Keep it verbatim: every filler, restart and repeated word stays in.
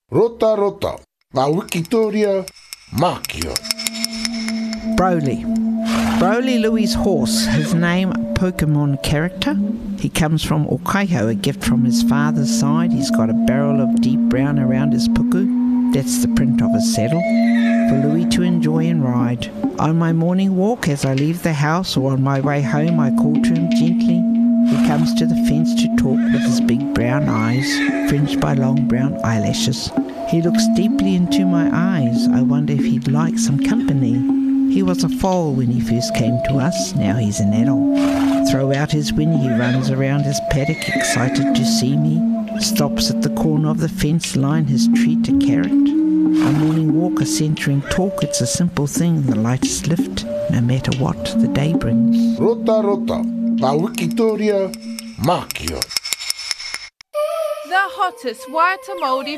Rota rota, ngā Wikitoria, Mākio. Broly. Broly Louis' horse, his name Pokemon character. He comes from Okaiho, a gift from his father's side. He's got a barrel of deep brown around his puku. That's the print of his saddle, for Louis to enjoy and ride. On my morning walk, as I leave the house or on my way home, I call to him gently. He comes to the fence to talk with his big brown eyes, fringed by long brown eyelashes. He looks deeply into my eyes. I wonder if he'd like some company. He was a foal when he first came to us. Now he's an adult. Throw out his whinny, he runs around his paddock, excited to see me. Stops at the corner of the fence line, his treat a carrot. A morning walk, a centering talk, it's a simple thing, the lightest lift, no matter what the day brings. Rota rota, ngā Wikitoria, Mākio. The hottest Waiata Māori